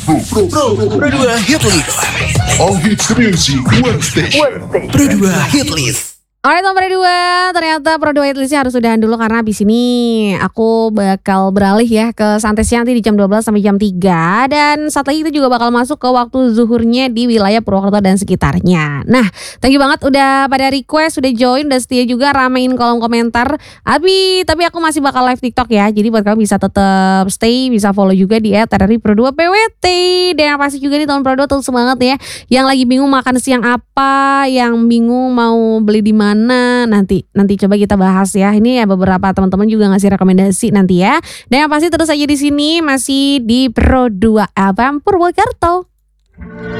Pro 2 Hit List. All Hits Music One Station. Pro 2 Hit List. Alright nomor 2, ternyata Pro 2 Hitlistnya harus udahan dulu karena abis ini aku bakal beralih ya ke santai siang nanti di jam 12 sampai jam 3. Dan saat lagi itu juga bakal masuk ke waktu zuhurnya di wilayah Purwokerto dan sekitarnya. Nah, thank you banget udah pada request, udah join, udah setia juga ramein kolom komentar. Tapi aku masih bakal live TikTok ya. Jadi buat kamu bisa tetap stay, bisa follow juga di @RRI_Pro2PWT. Dan yang pasti juga nih teman Pro 2 tuh semangat ya. Yang lagi bingung makan siang apa, yang bingung mau beli di mana, nanti coba kita bahas ya. Ini ya beberapa teman-teman juga ngasih rekomendasi nanti ya. Dan yang pasti terus aja di sini masih di Pro 2 FM Purwokerto.